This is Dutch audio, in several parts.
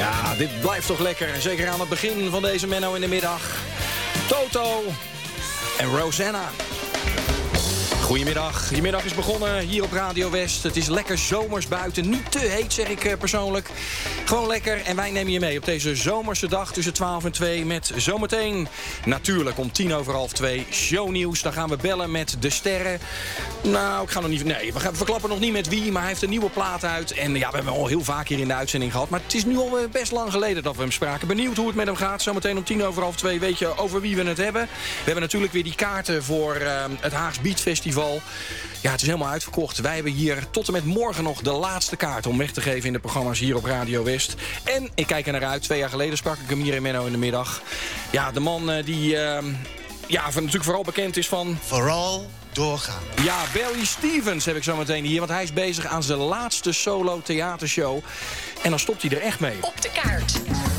Ja, dit blijft toch lekker. Zeker aan het begin van deze Menno in de middag. Toto en Rosanna. Goedemiddag. Je middag is begonnen hier op Radio West. Het is lekker zomers buiten. Niet te heet, zeg ik persoonlijk. Gewoon lekker. En wij nemen je mee op deze zomerse dag tussen 12 en 2... met zometeen natuurlijk om 2:50 shownieuws. Dan gaan we bellen met de sterren. Nou, ik ga nog niet... Nee, we verklappen nog niet met wie, maar hij heeft een nieuwe plaat uit. En ja, we hebben hem al heel vaak hier in de uitzending gehad. Maar het is nu al best lang geleden dat we hem spraken. Benieuwd hoe het met hem gaat. Zometeen om 2:50 weet je over wie we het hebben. We hebben natuurlijk weer die kaarten voor het Haags Beat Festival. Ja, het is helemaal uitverkocht. Wij hebben hier tot en met morgen nog de laatste kaart om weg te geven in de programma's hier op Radio West. En ik kijk er naar uit. 2 jaar geleden sprak ik hem hier in Menno in de middag. Ja, de man die natuurlijk vooral bekend is van... Vooral doorgaan. Ja, Barry Stevens heb ik zo meteen hier. Want hij is bezig aan zijn laatste solo theatershow. En dan stopt hij er echt mee. Op de kaart.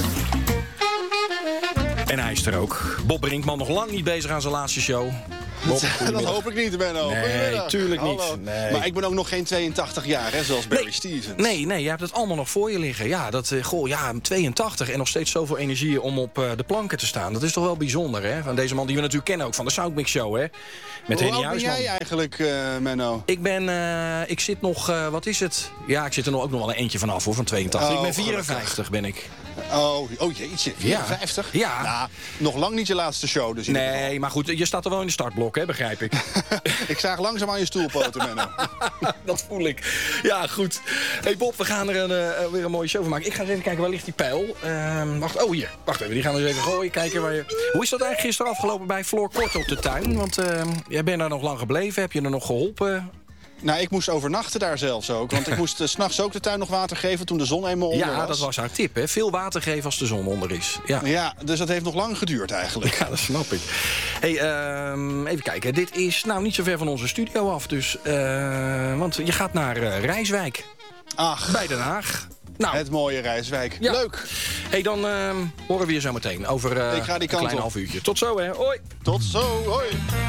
En hij is er ook. Bob Brinkman nog lang niet bezig aan zijn laatste show. Dat hoop ik niet, Benno. Nee, tuurlijk niet. Nee. Maar ik ben ook nog geen 82 jaar, hè, zoals Barry Stevens. Nee, je hebt het allemaal nog voor je liggen. Ja, 82 en nog steeds zoveel energie om op de planken te staan. Dat is toch wel bijzonder, hè? Van deze man die we natuurlijk kennen ook van de Soundmix Show, hè? Met Henny Huisman. Hoe oud ben jij eigenlijk, Menno? Ik zit nog, wat is het? Ja, ik zit er ook nog wel een eentje vanaf, hoor, van 82. Ik ben 54, ben ik. Oh jeetje, 54? Ja. Nou, nog lang niet je laatste show, dus. Nee, maar goed, je staat er wel in de startblok, hè, begrijp ik. Ik zaag langzaam aan je stoelpoten, Menno. Dat voel ik. Ja, goed. Hey Bob, we gaan er weer een mooie show van maken. Ik ga eens even kijken, waar ligt die pijl? Hier. Wacht even, die gaan we eens even gooien. Kijken waar je... Hoe is dat eigenlijk gisteren afgelopen bij Floor Kort op de tuin? Want jij bent daar nog lang gebleven. Heb je er nog geholpen? Nou, ik moest overnachten daar zelfs ook. Want ik moest 's nachts ook de tuin nog water geven toen de zon eenmaal onder was. Ja, dat was haar tip, hè? Veel water geven als de zon onder is. Ja, dus dat heeft nog lang geduurd eigenlijk. Ja, dat snap ik. Hey, even kijken. Dit is nou niet zo ver van onze studio af. Dus, want je gaat naar Rijswijk. Ach. Bij Den Haag. Nou, het mooie Rijswijk. Ja. Leuk. Hey, dan horen we je zo meteen over ik ga die een kant klein op. half uurtje. Tot zo, hè. Hoi. Tot zo. Hoi.